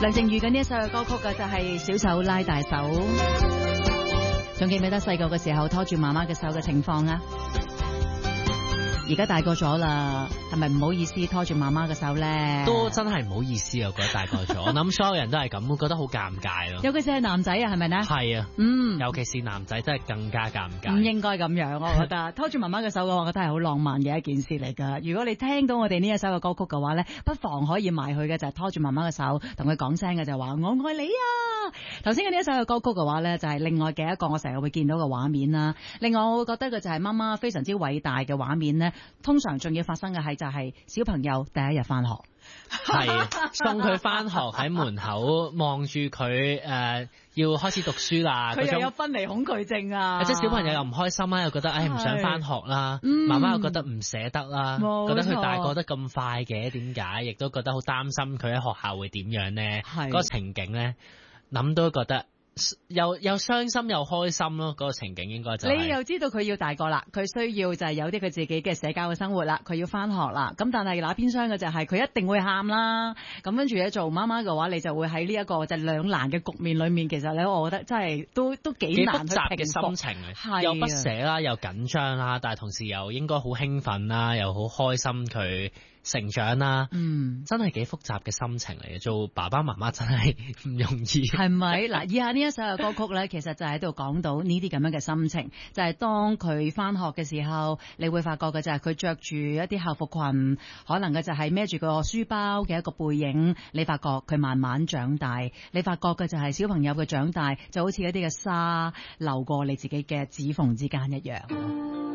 梁靜茹嘅呢一首嘅歌曲嘅就係小手拉大手，仲記唔記得細個嘅時候拖住媽媽嘅手嘅情況啊？而家大個咗啦，係咪唔好意思拖住媽媽嘅手咧？ 都真係唔好意思啊！覺得大個咗，我諗所有人都係咁，覺得好尷尬咯。 尤其是係男仔啊，係咪呢？ 係啊，尤其是男仔真係更加尷尬。 唔應該咁樣，我覺得拖住媽媽嘅手嘅話，我覺得係好浪漫嘅一件事嚟噶。如果你聽到我哋呢一首嘅歌曲嘅話咧，不妨可以埋去嘅就係拖住媽媽嘅手，同佢講聲嘅就話我愛你啊！頭先嘅呢一首嘅歌曲嘅話咧，就係另外嘅一個我成日會見到嘅畫面啦。另外我會覺得嘅就係媽媽非常之偉大嘅畫面咧，通常仲要發生嘅係就係小朋友第一日翻學， 係送佢翻學喺門口望住佢要開始讀書啦， 佢又有分離恐懼症啊， 即係小朋友又唔開心啦，又覺得唔想翻學啦，媽媽又覺得唔捨得啦，覺得佢大個得咁快嘅，點解？亦都覺得好擔心佢喺學校會點樣呢？嗰個情景呢，諗都覺得又傷心又開心咯，嗰個情景應該就係。 你又知道佢要大個啦，佢需要就係有啲佢自己嘅社交嘅生活啦，佢要翻學啦。咁但係那邊廂嘅就係佢一定會喊啦。咁跟住咧做媽媽嘅話，你就會喺呢一個就兩難嘅局面裏面，其實咧我覺得真係都幾難去複雜嘅心情，又不捨啦，又緊張啦，但係同時又應該好興奮啦，又好開心佢成長啦，真係幾複雜嘅心情嚟嘅。做爸爸媽媽真係唔容易， 係咪？嗱，以下呢一首嘅歌曲咧，其實就喺度講到呢啲咁樣嘅心情，就係當佢翻學嘅時候，你會發覺嘅就係佢着住一啲校服裙，可能嘅就係孭住個書包嘅一個背影，你發覺佢慢慢長大，你發覺嘅就係小朋友嘅長大就好似一啲嘅沙流過你自己嘅指縫之間一樣。